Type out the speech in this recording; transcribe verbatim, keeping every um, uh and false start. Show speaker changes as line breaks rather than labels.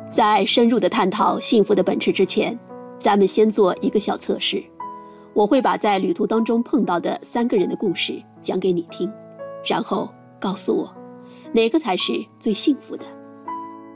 在深入的探讨幸福的本质之前，咱们先做一个小测试。我会把在旅途当中碰到的三个人的故事讲给你听，然后告诉我，哪个才是最幸福的。